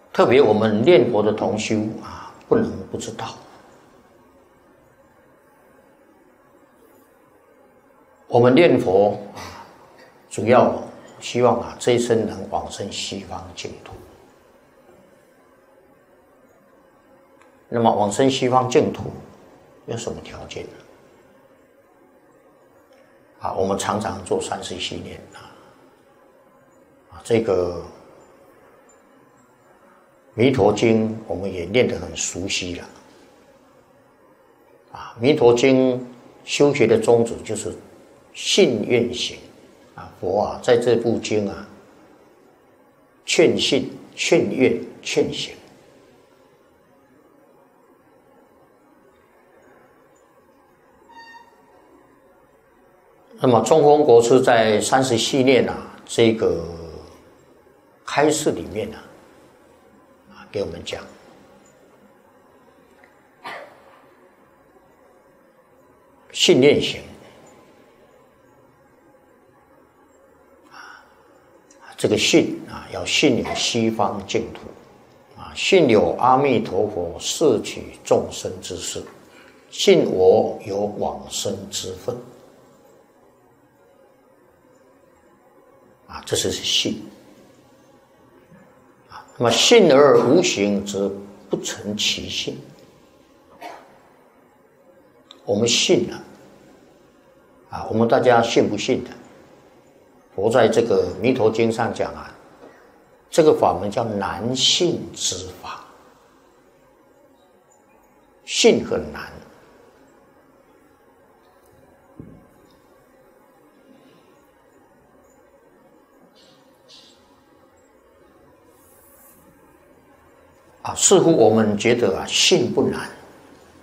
特别我们念佛的同修啊，不能不知道。我们念佛啊，主要希望啊，这一生能往生西方净土。那么往生西方净土有什么条件呢？啊，我们常常做三世系念这个弥陀经我们也念得很熟悉了。啊，弥陀经修学的宗旨就是信愿行啊，佛啊在这部经啊，劝信、劝愿、劝行。那么中峰国师在三十系念这个开示里面给我们讲，信愿行这个信要信有西方净土信有阿弥陀佛摄取众生之事，信我有往生之分这是信那么信而无行，则不成其信。我们信我们大家信不信的？佛在这个弥陀经上讲这个法门叫难信之法，信很难。似乎我们觉得信不难